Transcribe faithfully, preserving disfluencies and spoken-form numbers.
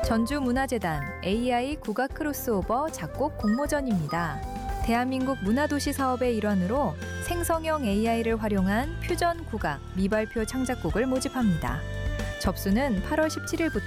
전주문화재단 에이아이 국악 크로스오버 작곡 공모전입니다. 대한민국 문화도시 사업의 일환으로 생성형 에이아이를 활용한 퓨전 국악 미발표 창작곡을 모집합니다. 접수는 팔월 십칠일부터